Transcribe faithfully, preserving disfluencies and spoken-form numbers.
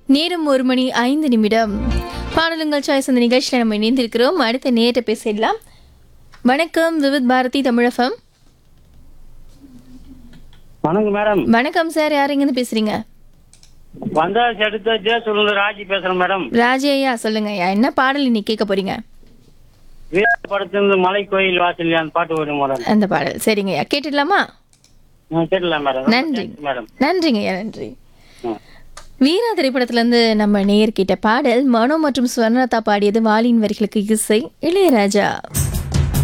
நேரம் ஒரு மணி ஐந்து நிமிடம். பாடலுங்கள் சாய்ஸ் அந்த நிகழ்ச்சியில் நம்ம இணைந்திருக்கிறோம். அடுத்த நேரத்தை பேசிடலாம். வணக்கம் விவித் பாரதி தமிழகம். வணக்கம் மேடம். வணக்கம் சார், யார் எங்கேருந்து பேசுறீங்க? வந்தாச்சு அடுத்த ஜேசூர்ல ராஜி பேசுறேன் மேடம். ராஜி ஐயா சொல்லுங்க ஐயா, என்ன பாடல் இன்னைக்கு கேட்க போறீங்க? வீர படத்துல மலை கோயில் வாசல் அந்த பாட்டு வரும் மேடம். அந்த பாடல் சரிங்க ஐயா, கேட்டுடலாமா? கேட்டலாம் மேடம். நன்றி மேடம். நன்றிங்க ஐயா, நன்றி. வீரா திரைப்படத்திலிருந்து நம்ம நேயர் கேட்ட பாடல் மனோ மற்றும் ஸ்வர்ணலதா பாடியது. வாலியின் வரிகளுக்கு இசை இளையராஜா.